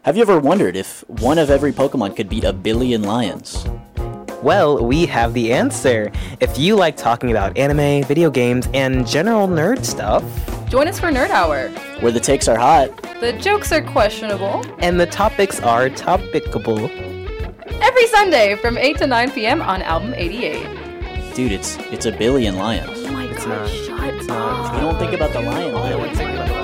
Have you ever wondered if one of every Pokemon could beat a billion lions? Well, we have the answer. If you like talking about anime, video games, and general nerd stuff, join us for Nerd Hour, where the takes are hot, the jokes are questionable, and the topics are topicable. Every Sunday from 8 to 9 p.m. on Album 88. Dude, it's a billion lions. Oh my god, not. shut It's not. up. You don't think about the lion.